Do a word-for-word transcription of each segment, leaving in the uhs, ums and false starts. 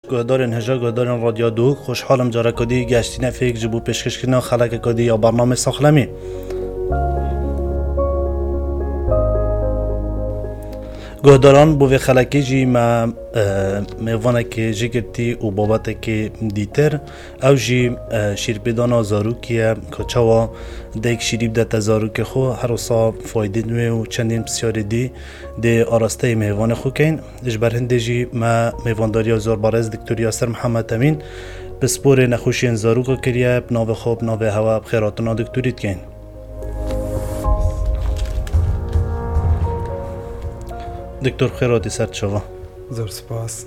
گهدارین هجا گهدارین رادیو دو خوشحالم جارا کدی گشتی نفیک جبو پیشکش کردن خلق کدی یا برنامه ساخلمی گهداران بو خلقی جی ما میوانه که جگرتی و بابت که دیتر او جی شیرپیدانا زاروکیه که چوا دیک شیریب ده زاروک خو هر وصا فایده نوی و چندین بسیاری دی دی آراسته میوان خو کن اجبر هنده جی ما میوانداری زور بارز دکتور یاسر محمد امین بسپور نخوشین زاروک کریه بناو خوب ناو هوا بخیراتنا دکتوریت کن. دکتر خیراتی سرد شوا زور سپاس.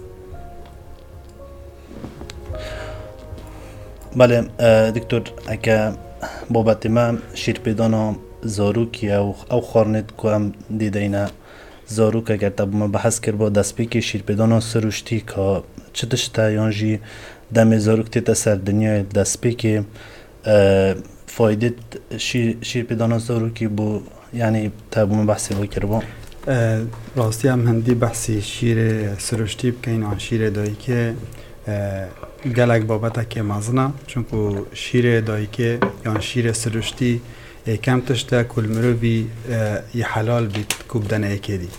بله دکتر اگه بابت ما شیرپیدانا زاروکی او او خارنت که هم دیده اینه زاروک اگر تب ما بحث کرد با دست پی که شیرپیدانا سروشتی که چه تشتا یانجی دم زاروک تیتا سر دنیا دست پی که فایده شیر شیرپیدانا زاروکی بو یعنی تب ما بحثی با کرد با راستی هم هندی بحثی شیر سروشتی بکنین آن شیر دایی که گلک بابت که مزنه چون که شیر دایی که یا شیر سروشتی کم تشتا کل مروی یه حلال بید کوب دنه ایکی دی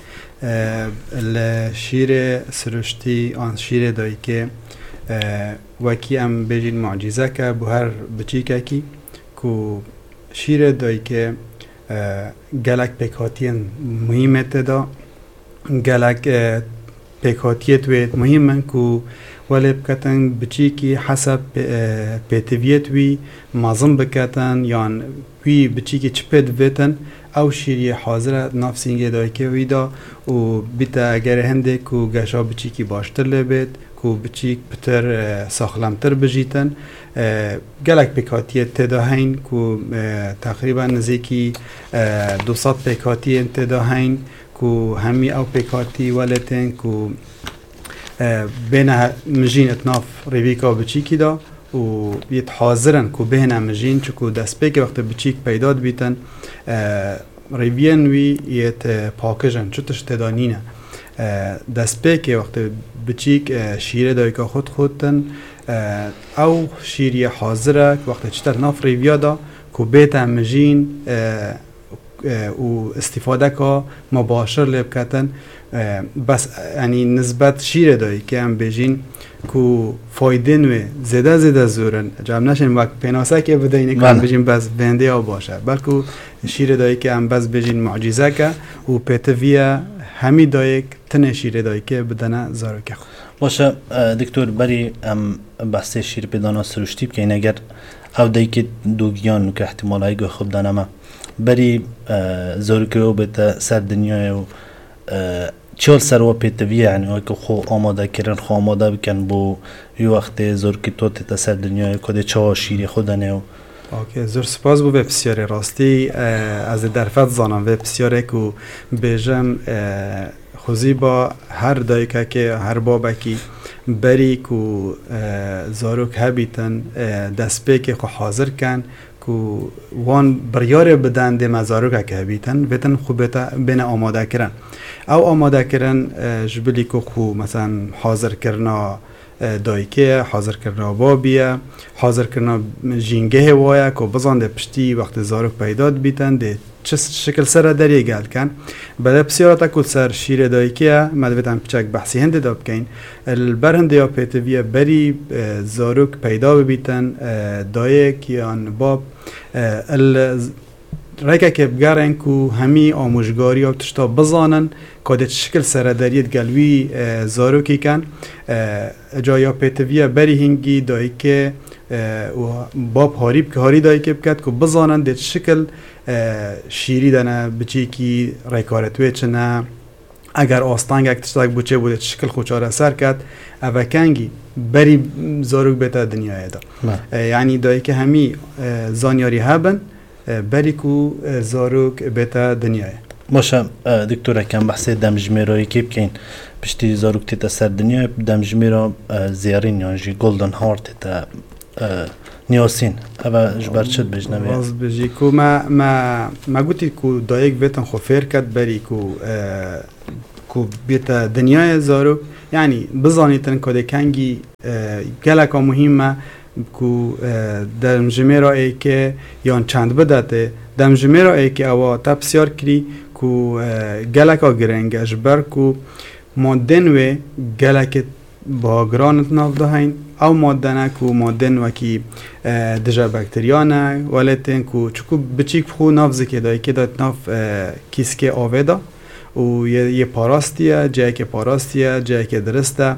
شیر سروشتی آن شیر دایی که وکی هم بجین معجزه که بو هر بچی که کی که شیر دایی که گلک پیکاتین مهمه دا گلک پیکاتیت وید مهمن که ولی بکتن بچی که حسب پیتویت وی مازم بکتن یان وی بچی که چپید ویتن او شیری حاضر نفسینگه دای که وی دا و بیتا اگر هنده که گشا بچی که باشتر لبید که بچی پتر ساخلمتر بجیتن گلک پیکاتیت تدا هین که تقریبا نزدیکی دوصد پیکاتی تدا هین که همی او پیکاتی ولتن که بین مجین اتناف ریویکا بچیکی دا و بیت حاضرن که بین مجین چکو دست پیک وقت بچیک پیداد بیتن ریوین وی یت پاکجن چطش تدانینه دست پیک وقت بچیک شیره دایی که خود خودتن او شیری حاضره وقت چطر ناف ریویا دا که بیت مجین و استفاده که مباشر لیب کتن بس یعنی نسبت شیر دایی که هم بجین که فایده نوی زده زده زورن جاب نشن وقت پیناسه که بدهینه که هم بجین بس بنده ها باشه بلکه شیر دایی که هم بس بجین معجزه که و پیتویه همی دایی تنه شیر دایی که بدنه زارو که خود باشه دکتر بری هم بحث شیر پیدانا سروشتی بکنین اگر او دایی که دوگیان که احتمال هایگو خوب دانمه بری زارو که او بیت سر دنیای و چهل سروا پیتویه یعنی او که خو آماده کرن خو آماده بکن بو یو وقت زور که تو تیتا سر دنیای کده چه شیری خودنه و اوکی زور سپاس بو بسیاری راستی از درفت زانم و بسیاری که بیجم خوزی با هر دایکه که هر بابکی بری که زاروک هبیتن دست پی که خو حاضر کن که وان بریار بدن ده مزاروک که هبیتن بیتن خوبیتا بین آماده کرن او آماده کرن جبلی که خو مثلا حاضر کرنا دایکه حاضر کرنا بابیه حاضر کرنا جینگه وایا که بزن ده پشتی وقت زاروک پیداد بیتن ده چه شکل سر دریه گل کن بعد بسیارتا کل سر شیر دایکه مدویتن پچک بحثی هنده داب کن البرهنده یا پیتویه بری زاروک پیدا بیتن دایک یا باب رایکه که بگرن که همی آموشگاری و تشتا بزانن که ده شکل سرداریت گلوی زاروکی کن جایا پیتویه بری هنگی دایی که باب هاریب که هاری دایی که بکد که بزانن ده شکل شیری دنه بچی که رایکارتوی چنه اگر آستانگ اک تشتاک بوچه بوده شکل خوچاره سر کد اوه کنگی بری زاروک بیتا دنیای دا یعنی دایی که همی زانیاری هبن بری کو زاروک بیتا دنیای باشه دکتر کم بحث دمجمیرایی که بکن پشتی زاروک تیتا سر دنیای دمجمیرا زیارین یعنی گلدن هارت تیتا نیاسین اوه جبر چد بجنوی باز بجی کو ما ما ما گوتی کو دایک بیتن خو فیر کد بری کو کو بیت دنیای زارو یعنی بزانیتن کده کنگی گلک مهمه کو دم جمعه ای که یان چند بداته دم جمعه ای که اوا تبسیار کری کو گلک گرنگ اجبر کو مادن و گلک با گرانت ناف دهین او مادن کو مادن و کی دجا باکتریانه ولتن کو چکو بچیک خو ناف زکی دای که دات ناف کیسکه آویدا و یه پاراستیه جایی که پاراستیه جایی که درسته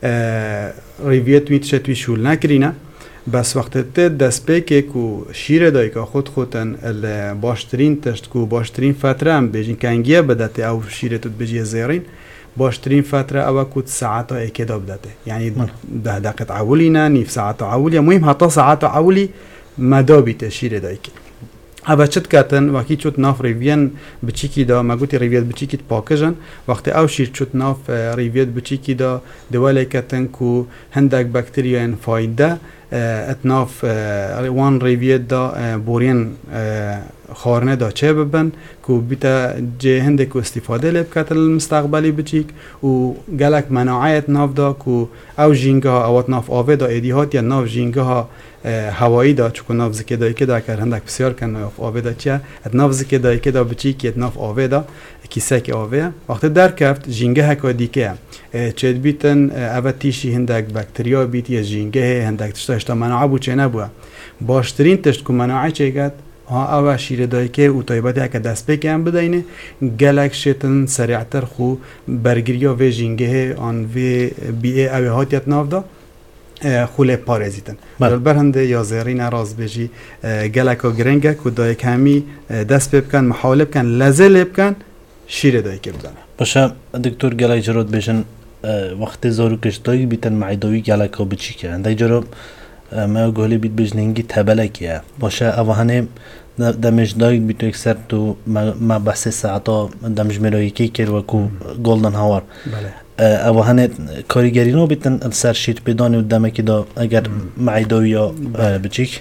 ریویت میتشه توی شول نکرینه بس وقت ته دست پیکه کو شیر دای که خود خودن باشترین تشت کو باشترین فتره هم بیجین کنگیه بدته او شیر تو بجیه زیرین باشترین فتره او کود ساعت ها اکدا بدته یعنی ده دقیقه عولی نه نیف ساعت عولی مهم حتی ساعت عولی مدابیت شیر دای که اول چت کاتن وقتی چوت ناف ریوین بچیکی دا مگوتی ریویت بچیکی پاکجن وقتی او شیر چوت ناف ریویت بچیکی دا دواله کاتن کو هندک باکتریاین فایده اتناف وان ریویت دا بورین خارنه دا چه ببن کو بیتا جه هنده کو استفاده لب کتل المستقبلی بچیک و گلک مناعیت ناف دا کو او جینگه ها اوات ناف آوه دا ایدیهات یا ناف جینگه ها هوایی دا چکو ناف زکی دایی که دا کر هندک بسیار کن ناف آوه دا چیه ات ناف زکی دایی که دا بچیک ات ناف آوه دا کیسه که آوه وقت در کفت جینگه ها که دیکه چید بیتن اوه تیشی هندک بکتریا بیتی از جینگه هندک تشتا مناعه بو چه نبوه باشترین تشت کو مناعه چه گد ها اوه شیر دایی که او طایباتی ها که دست بکی هم بداینه گلک شیطن سریعتر خو برگریا و جینگه آن و بیه اوه هاتیت ناف دا خوله پارزیتن بر هنده یا زیرین راز بجی گلک و گرنگه که دایی که همی دست بکن محاوله بکن لزه بکن شیر دایی که بدانه باشه دکتور گلک جرود بشن وقت زارو کشتایی بیتن معیدوی گلک ها بچی که هنده جرو ما گولی بیت بجنینگی تبلکیه باشه اوهانه دمج دایگ بیتو اکثر تو ما بحث ساعتا دمج ملایی که کر وکو گولدن هاور اوهانه کاریگری نو بیتن سر شیر پیدانی و دمکی دا اگر معیدوی یا بچیک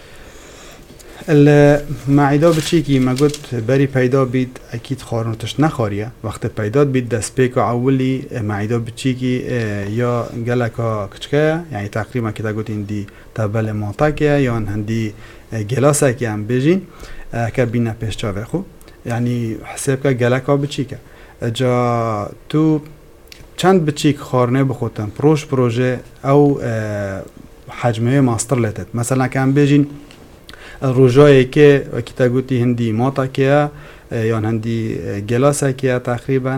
المعده بچیکی ما گفت بری پیدا بید اکید خارنتش نخاریه وقت پیدا بید دست پیک و اولی معده بچیکی یا گلکا کچکه یعنی تقریبا که تا گفت این دی تبل منطقه یا هندی گلاسه که هم بجین که بینه پیش چاوه خو یعنی حساب که گلکا بچیکه جا تو چند بچیک خارنه بخوتن پروش پروژه او حجمه ماستر لتت مثلا که هم بجین روجایی که وقتی گویی هندی ماتا که یا هندی گلاسه که تقریبا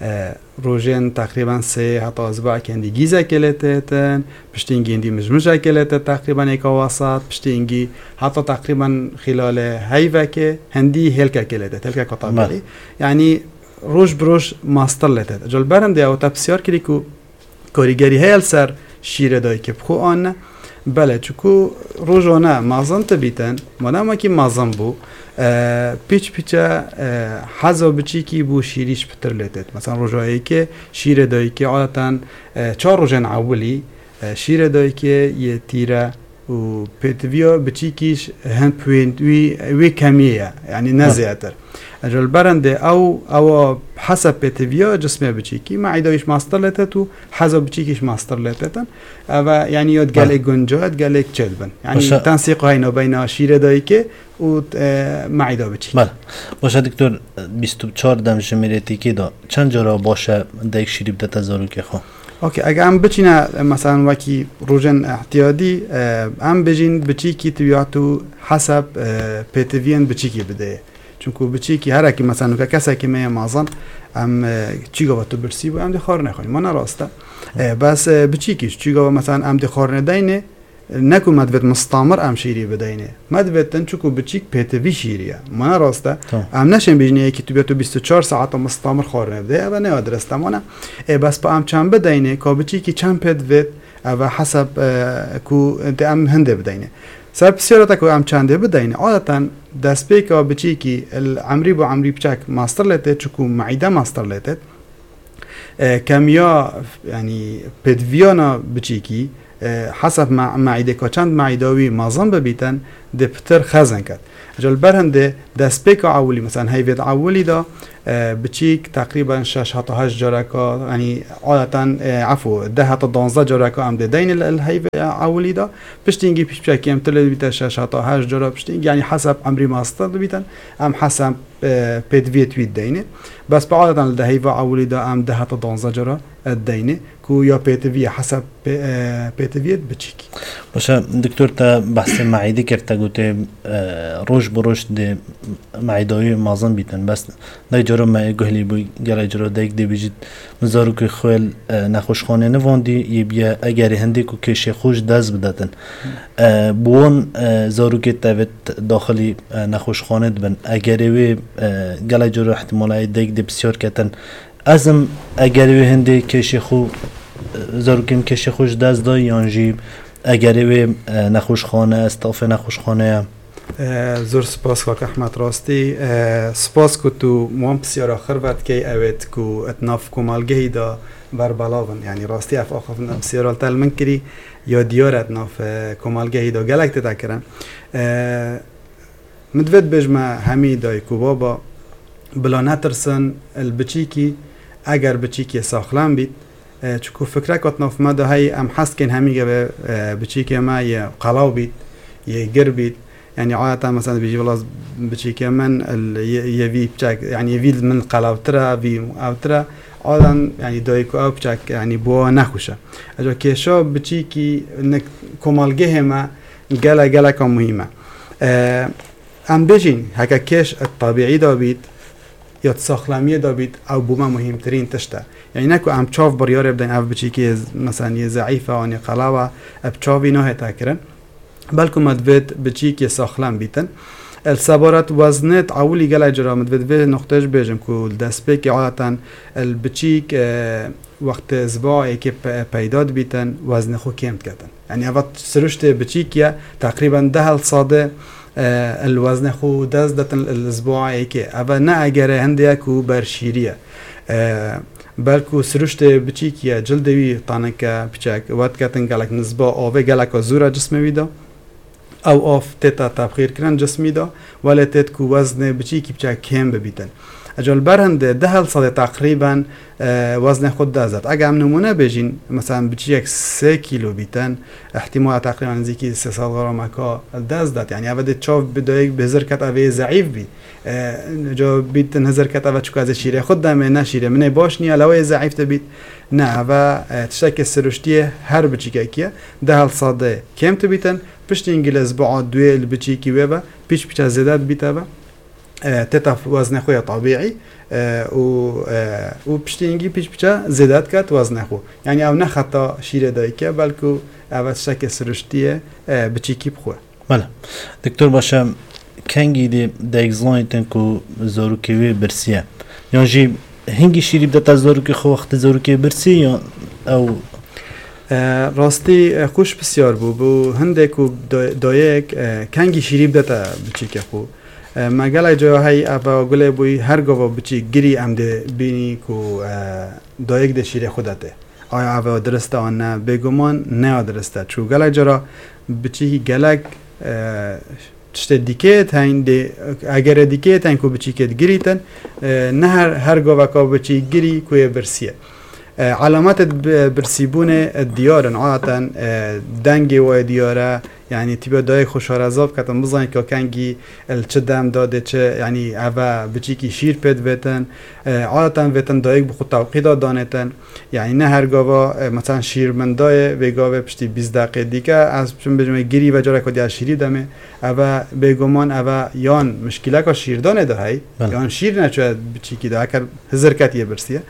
روجن تقریبا سه حتی اسبوع که هندی گیزه کلتتن پشتینگی هندی مجموعه کلتت تقریبا یک وسط پشتینگی حتی تقریبا خلال هیوه که هندی هلکه کلتت هلکه کتابی یعنی روز بروز ماستر لتت جل برنده او تبصیار کردی که کاریگری هل سر شیر دایی که بخو آن بله چکو روزانه مازن تبیتن مادام که مازن بو پیچ پیچه حذا بچی کی بو شیریش بتر لتت مثلا روزایی که شیر دایی که عادتا چهار روزن اولی شیر دایی که یه تیره و پتویا بچی کیش هند پوینت وی وی کمیه یعنی نزیاتر اجل برنده او او حسب پتویا جسمه بچی کی معدهش ماستر لتتو حذا بچی کیش ماستر لتتن و یعنی یاد گله گنجات گله چلبن یعنی تنسیق هاینا بین شیر دایی که و معده بچی بله باشه دکتر بیست و چهار دم شمیرتی که دا چند جا را باشه دیک شیری بده تزارو که خو اوکی اگه هم بچینه مثلا وکی روزن احتیاطی هم بجین بچی کی تویاتو حسب پتوین بچی کی بده چون که بچی کی هر کی مثلا که کسی که می مازن هم چی گفت تو برسی و هم دخار نخواهی ما نراسته بس بچی کیش چی گفت مثلا هم دخار ندینه نکو مدوت مستعمر ام شیری بدینه مدوتن چکو بچیک پتوی شیریه من راسته ام نشن بجنه که تو بیاتو بیست و چهار ساعت مستعمر خارنه بده و نه درسته مونه بس با ام چند بدینه که بچیکی چند پتوت و حسب کو ام هنده بدینه سر بسیارتا که ام چنده بدینه عادتا دست پی که بچیکی العمری با عمری بچک ماستر لته چکو معیده ماستر لته کمیا یعنی پتویانا بچیکی حسب مع معیده که چند معیداوی مازن ببیتن ده پتر خزن کرد جل برهنده دسپیک عولی مثلا هیوید عولی دا بچیک تقریبا شش حتی هشت جرکا یعنی عادتا عفو ده حتی دانزده جرکا هم ده دین الهیوید عولی دا پشتینگی پیش بچکی هم تلد بیتن شش حتی هشت جرکا پشتینگی یعنی حسب امری ماستر بیتن هم حسب پیدویت وید دینه بس بعادتا ده هیوید عولی دا هم ده حتی دانزده جرکا دینه کو یا پیتوی حسب پیتویت بچیکی باشه دکتر تا بحث معیده کرده گوته روش بروش ده معیده‌های مازن بیتن بس نه جرا ما گهلی بوی گله جرا دیگ دی بیجید مزارو که خویل نخوشخانه نواندی یه بیا اگر هندی کو کش خوش دست بداتن بون زارو که تابت داخلی نخوشخانه بن اگر وی گله جرا احتمالاً دیگ دی بسیار کتن ازم اگر وی هندی کش خو زارو کم کش خوش دست دای یانجی اگر وی نخوشخانه استاف نخوشخانه زور سپاس که احمد راستی سپاس که تو موام بسیار آخر ورد که اوید که اتناف کمالگهی دا بر بلاون یعنی راستی اف آخر بسیار آلتال من کری یا دیار اتناف کمالگهی دا گلک تتا کرن مدوید بجمع همی دای که بابا بلا نترسن البچیکی اگر بچیکی ساخلان بید چکو فکره کتناف ما دا های ام حس کن همی گه بچیکی ما یه قلاو بید یه گر بید يعني عادة مثلا بيجي والله بشي كمان يبي بشك يعني يبي من قلاوترا في أوترا عادة يعني دايكو أو بشك يعني بوا نخوشه أجا كيشا بشي كي إنك كمالجه ما جلا جلا كمهمة أم بيجين هكا كيش الطبيعي دابيت يتسخلمية دابيت أو بوما مهم ترين تشتا يعني نكو أم تشاف بريار بدين أو بشي كي مثلا يزعيفة أو قلاوة بتشافي نوه تاكرن بلکه مدوید بچی که ساخلم بیتن السبارت وزنت عولی گله جرا مدوید به نقطهش بیجم که دست به که عادتا البچی که وقت اسبوعی که پیداد بیتن وزن خو کم کردن یعنی اول سرشت بچی که تقریبا ده ساده الوزن خو دست دتن الاسبوعی که اول نه اگر هندیا کو برشیریه بلکه سرشت بچی که جلدی تانک بچک وقت کتن گلک نسبه آوه گلک زورا جسم ویدا او آف تتا تبخیر کرن جسمی دا ولی تت کو وزن بچی کی بچه کم ببیتن اجال برهنده ده سال تقریبا وزن خود دازد اگه هم نمونه بجین مثلا بچی یک سه کیلو بیتن احتمال تقریبا نزدیکی سه سال غرام اکا داز داد یعنی اوه ده چاو بدایک بهزر کت اوه ضعیف بی جا بیتن هزر کت اوه چکو از شیره خود دمه نه شیره منه باش نیا لوه ضعیف تبیت نه اوه تشتک سرشتیه هر بچی که کیه ده ساده کم تبیتن پشت انگلیس بعد دوی البچی کی وبا پیش پیش زیادت بیته با تتف وزن خوی طبیعی و و پشت انگی پیش پیش زیادت کرد وزن خو یعنی او نه خطا شیره دایی که بلکه اول شک سرشتیه بچی کی بخواه بله دکتر باشم کنگی دی دایگزلانی تنکو زاروکیوی برسیه یعنی جی هنگی شیری بدت زاروکی خو وقت زاروکی برسی یا او راستی خوش بسیار بو بو هنده کو دایک کنگی شیری بدتا بچی که خو مگل جا های ابا گله بوی هر گاوا بچی گری امده بینی کو دایک ده شیری خودته آیا ابا درسته آن نه بگمان نه درسته چون گله جا بچی گلک تشت دیکه تاین ده اگر دیکه تاین کو بچی که گری تن نه هر هر گاوا کا بچی گری کوی برسیه علامات برسیبون دیارن عادتا دنگی و دیاره یعنی تیبا دای خوشارزاب کتن بزنی که کنگی چه دم داده چه یعنی اوه بچی که شیر پید ویتن عادتا ویتن دایک بخود توقیدا دانتن یعنی نه هر گاوا مثلا شیر من دای ویگاوه پشتی بیست دقیقه دیگه از چون بجمعه گیری و جاره کدی از شیری دمه اوه بگمان اوه یان مشکله که شیر دانه ده هی یان شیر نچوه بچی که ده اکر هزر کتیه برسیه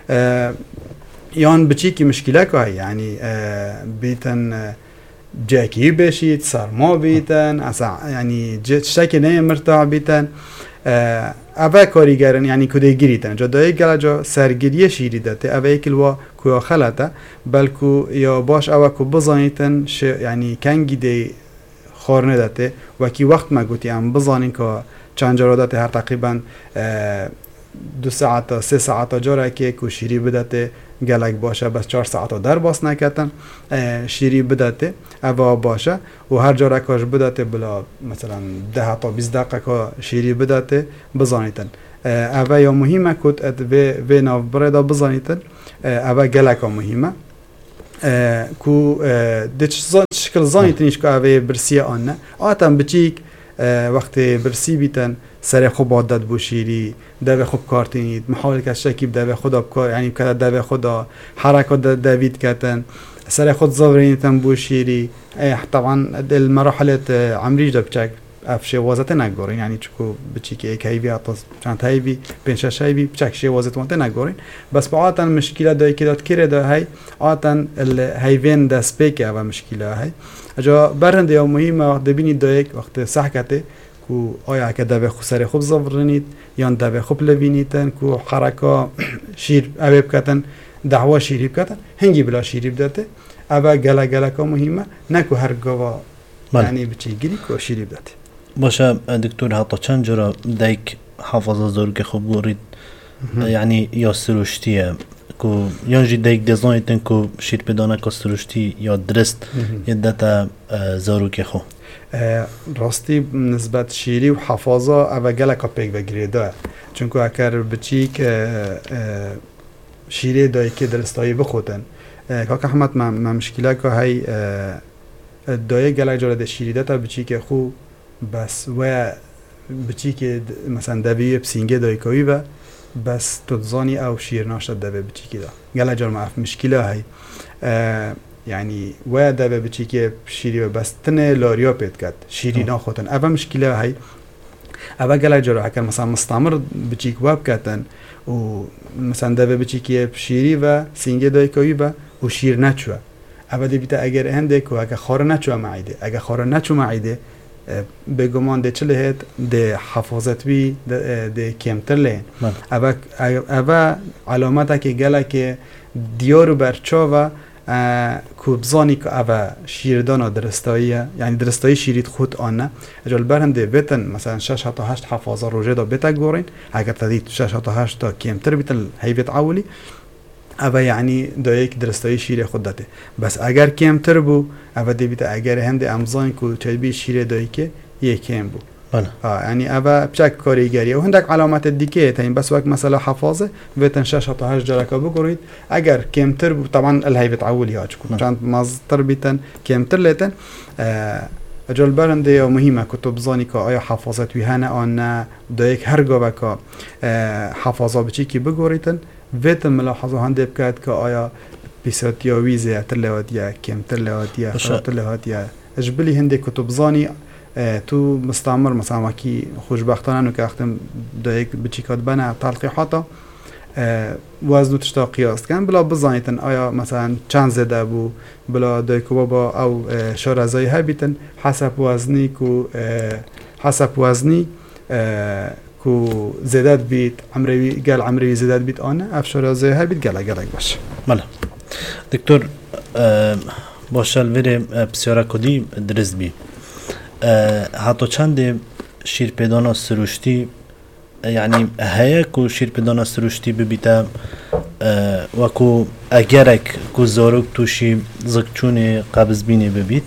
یان بچی که مشکله که هی یعنی بیتن جاکی بشید سرما بیتن اصلا یعنی شکی نه مرتاح بیتن اوه کاریگرن یعنی کده گیریتن جا دایی گلا جا سرگیری شیری داته اوه ایکلوا کویا خلطه بلکو یا باش اوه کو بزانیتن یعنی کنگی دی خورنه داته وکی وقت ما گوتی هم بزانین که چند جرا داته هر تقریبا دو ساعت سه ساعت جاره که کو شیری بدته گلک باشه بس چهار ساعت در باس نکتن شیری بدته اوا باشه و هر جاره کاش بدته بلا مثلا ده تا بیست دقیقه شیری بدته بزانیتن اوا یا مهمه کد ات و و ناو بردا بزانیتن اوا گلک مهمه کو دچ شکل زانیتنیش که اوا برسی آنه آتن بچیک وقتی برسی بیتن سر خوب عادت بو شیری دو خوب کارتینید محاول که شکیب دو خدا بکار یعنی که دو خدا حرکات دوید کتن سر خود زاورینیتن بو شیری طبعا المراحل عمریج دا بچک اف شوازت نگورین یعنی چکو بچی که یک هیوی اطاز چند هیوی پنج شش هیوی بچک شوازت وانت نگورین بس با آتن مشکل دایی که داد کره دا هی آتن الهیوین دست پیکه و مشکل هی اجا برنده یا مهمه دبینید دا یک وقت سحکته کو آیا که دو خو سر خوب زاورینید یا دو خوب لبینیتن کو حرکا شیر اویب کتن دعوا شیری بکتن هنگی بلا شیری بدته اوا گلا گلا که مهمه نکو هر گوا یعنی بچی گیری که شیری بدته باشه دکتر حتی چند جرا دیک حافظه زور که خوب گورید یعنی یا سروشتیه کو یانجی دیک دزانیتن کو شیر بدانه که سروشتی یا درست یدتا زارو که خوب راستی نسبت شیری و حفاظه اوا گلا که پیک بگیریده چون که اگر بچی که شیری دایی که درستایی بخوتن که احمد ما مشکله که های دایی گلا جارد شیری داتا بچی که خو بس و بچی که مثلا دوی بسینگه دایی کوی و بس تدزانی او شیر ناشد دوی بچی که دا گلا جار معرف مشکله های یعنی و دوی بچی که شیری و بس تنه لاریا پید کد شیری ناخوتن اول مشکله های اول گلا جار اگر مثلا مستمر بچی که واب کتن و مثلا دوی بچی که شیری و سینگه دایی کوی و و شیر نچوه اول دی بیتا اگر هنده که اگر خاره نچوه معیده اگر خاره نچوه معیده بگمان ده چله هید ده حفاظت بی ده کمتر لین اول علامت که گله که دیارو برچا و کبزانی که اول شیردان درستاییه یعنی درستایی شیرید خود آنه اجال برهم ده بیتن مثلا شش تا هشت حفاظه روژه دا بیتا گورین اگر تدید شش تا هشت تا کمتر بیتن هیویت عولی اوا یعنی دا یک درستایی شیر خود داده بس اگر کمتر بو اوا دی بیت اگر هند امزان کو چبی شیر دایی که یک کم بو بله یعنی اوا چک کاریگری و هندک علامت دیگه تا این بس وقت مثلا حفاظه وتن شش تا هشت جرکا بگورید اگر کمتر بو طبعا الهیبت عولی ها چکو چند مازتر بیتن کمتر لیتن اجال برنده یا مهمه که تو بزانی که آیا حفاظت وی هنه آن نه دا یک هر گاوه که حفاظه بچی که بگوریدن ویتن ملاحظه هنده بکرد که آیا بیسات یا ویزه تر لواد یا کم تر لواد یا خراب تر لواد یا اجبلی هنده که تو بزانی تو مستعمر مثلا وکی خوشبختانه که اختم دا یک بچی که بنا تلقیحاتا وزنو تشتا قیاس کن بلا بزانیتن آیا مثلا چند زده بو بلا دایکو بابا او شارزایی ها بیتن حسب وزنی کو حسب وزنی کو زدت بیت عمروی گل عمروی زدت بیت آنه اف شارزایی ها بیت گله گله باشه مالا دکتر باشه الویر بسیاره کدی درست بی حتی چند شیر پیدانا سروشتی یعنی هیا کو شیر پیدانا سروشتی ببیتا و کو اگرک کو زاروک توشی زکچون قبض بینی ببیت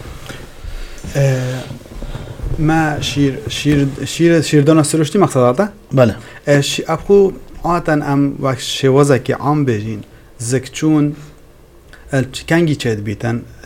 ما شیر شیر شیر شیردانا سروشتی مقصد آتا؟ بله ابخو آتن ام وقت شوازه که عام بجین زکچون کنگی چید بیتن